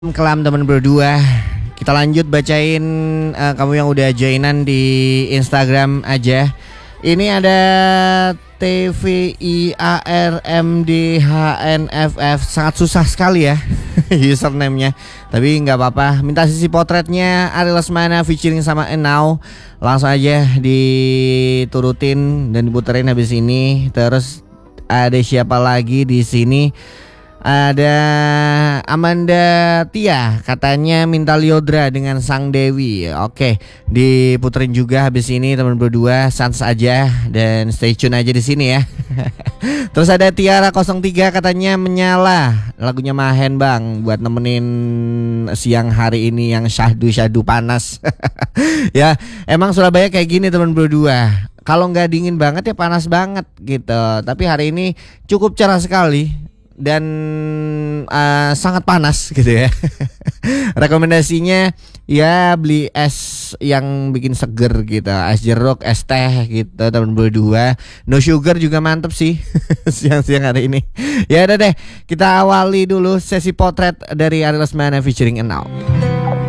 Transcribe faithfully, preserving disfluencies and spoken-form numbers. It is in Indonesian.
Kelam teman berdua. Kita lanjut bacain uh, kamu yang udah joinan di Instagram aja. Ini ada T V I A R M D H N F F. Sangat susah sekali ya username-nya. Tapi nggak apa-apa. Minta sisi potretnya Ari Lesmana featuring sama Enau. Langsung aja diturutin dan diputerin habis ini. Terus ada siapa lagi di sini? Ada Amanda Tia, katanya minta Liodra dengan Sang Dewi. Oke, diputerin juga habis ini teman berdua, sans aja dan stay tune aja di sini ya. Terus ada Tiara nol tiga, katanya menyala, lagunya Mahen bang, buat nemenin siang hari ini yang syahdu-syahdu panas. Ya, emang Surabaya kayak gini teman berdua. Kalau nggak dingin banget ya panas banget gitu. Tapi hari ini cukup cerah sekali dan uh, sangat panas gitu ya. Rekomendasinya ya beli es yang bikin seger gitu, es jeruk, es teh gitu teman berdua. No sugar juga mantep sih siang-siang hari ini. Ya udah deh, kita awali dulu sesi potret dari Ari Lesmana featuring Enau.